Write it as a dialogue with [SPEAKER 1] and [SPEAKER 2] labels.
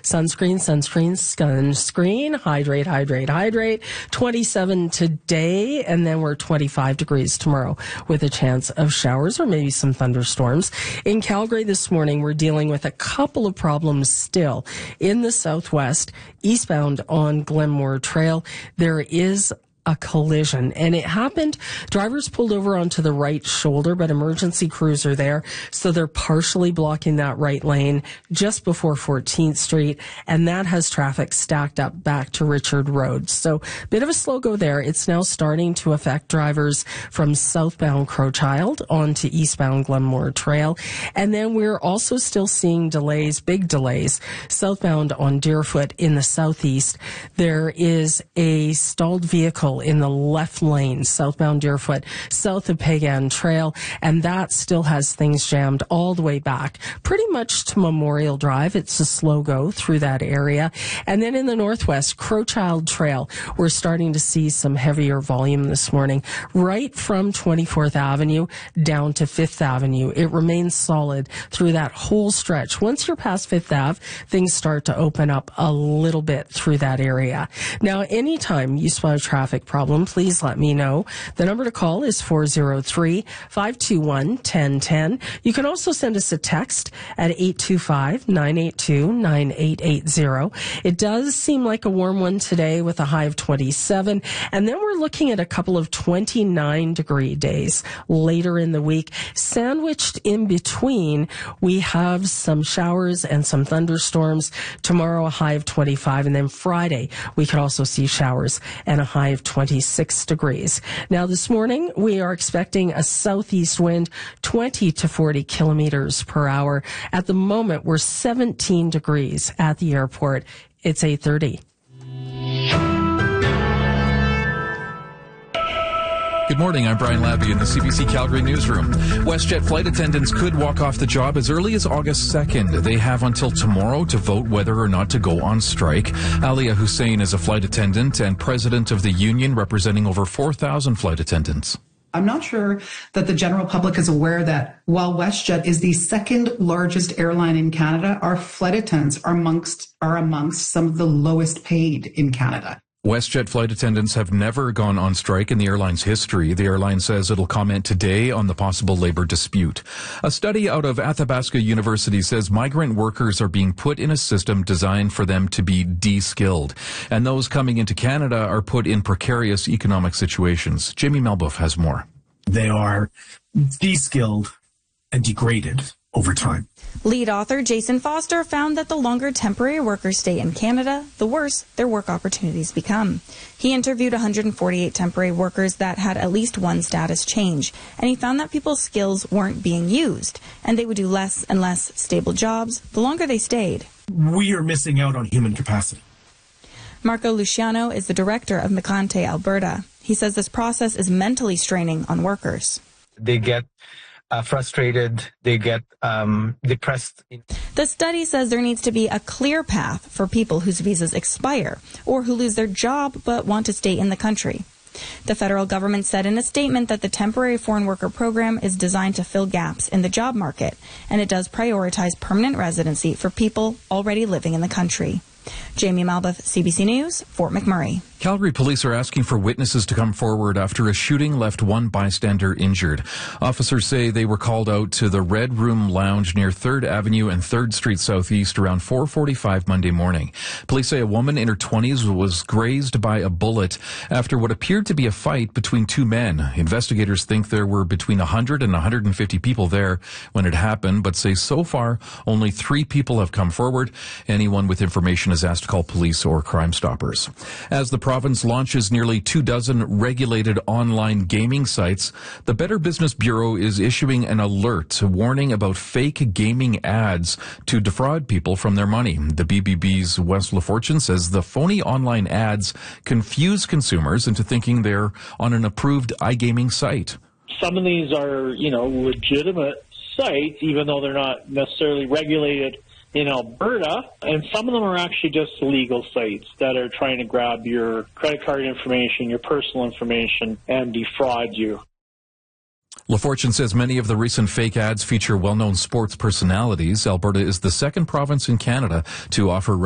[SPEAKER 1] Sunscreen. Hydrate. 27 today, and then we're 25 degrees tomorrow with a chance of showers or maybe some thunderstorms. In Calgary this morning, we're dealing with a couple of problems still. In the southwest, eastbound on Glenmore Trail, there is a collision, and it happened. Drivers pulled over onto the right shoulder, but emergency crews are there, so they're partially blocking that right lane just before 14th Street, and that has traffic stacked up back to Richard Road. So bit of a slow go there. It's now starting to affect drivers from southbound Crowchild onto eastbound Glenmore Trail, and then we're also still seeing delays, big delays, southbound on Deerfoot in the southeast. There is a stalled vehicle in the left lane, southbound Deerfoot, south of Pagan Trail, and that still has things jammed all the way back, pretty much to Memorial Drive. It's a slow go through that area. And then in the northwest, Crowchild Trail, we're starting to see some heavier volume this morning, right from 24th Avenue down to 5th Avenue. It remains solid through that whole stretch. Once you're past 5th Ave, things start to open up a little bit through that area. Now, anytime you spot a traffic problem, please let me know. The number to call is 403-521-1010. You can also send us a text at 825-982-9880. It does seem like a warm one today with a high of 27, and then we're looking at a couple of 29-degree days later in the week. Sandwiched in between, we have some showers and some thunderstorms. Tomorrow, a high of 25, and then Friday, we could also see showers and a high of 26 degrees. Now, this morning, we are expecting a southeast wind 20 to 40 kilometers per hour. At the moment, we're 17 degrees at the airport. It's 8:30.
[SPEAKER 2] Good morning, I'm Brian Labby in the CBC Calgary newsroom. WestJet flight attendants could walk off the job as early as August 2nd. They have until tomorrow to vote whether or not to go on strike. Alia Hussein is a flight attendant and president of the union representing over 4,000 flight attendants.
[SPEAKER 3] I'm not sure that the general public is aware that while WestJet is the second largest airline in Canada, our flight attendants are amongst some of the lowest paid in Canada.
[SPEAKER 2] WestJet flight attendants have never gone on strike in the airline's history. The airline says it'll comment today on the possible labor dispute. A study out of Athabasca University says migrant workers are being put in a system designed for them to be de-skilled, and those coming into Canada are put in precarious economic situations. Jamie Melbuff has more.
[SPEAKER 4] They are de-skilled and degraded over time.
[SPEAKER 5] Lead author Jason Foster found that the longer temporary workers stay in Canada, the worse their work opportunities become. He interviewed 148 temporary workers that had at least one status change, and he found that people's skills weren't being used, and they would do less and less stable jobs the longer they stayed.
[SPEAKER 4] We are missing out on human capacity.
[SPEAKER 5] Marco Luciano is the director of Mecante, Alberta. He says this process is mentally straining on workers.
[SPEAKER 6] They get frustrated, they get depressed.
[SPEAKER 5] The study says there needs to be a clear path for people whose visas expire or who lose their job but want to stay in the country. The federal government said in a statement that the temporary foreign worker program is designed to fill gaps in the job market, and it does prioritize permanent residency for people already living in the country. Jamie Malbuff, CBC News, Fort McMurray.
[SPEAKER 2] Calgary police are asking for witnesses to come forward after a shooting left one bystander injured. Officers say they were called out to the Red Room Lounge near 3rd Avenue and 3rd Street Southeast around 4:45 Monday morning. Police say a woman in her 20s was grazed by a bullet after what appeared to be a fight between two men. Investigators think there were between 100 and 150 people there when it happened, but say so far only 3 people have come forward. Anyone with information is asked to call police or Crime Stoppers. As the province launches nearly 24 regulated online gaming sites, the Better Business Bureau is issuing an alert warning about fake gaming ads to defraud people from their money. The BBB's Wes LaFortune says the phony online ads confuse consumers into thinking they're on an approved iGaming site.
[SPEAKER 7] Some of these are, legitimate sites, even though they're not necessarily regulated in Alberta, and some of them are actually just legal sites that are trying to grab your credit card information, your personal information, and defraud you.
[SPEAKER 2] LaFortune says many of the recent fake ads feature well-known sports personalities. Alberta is the second province in Canada to offer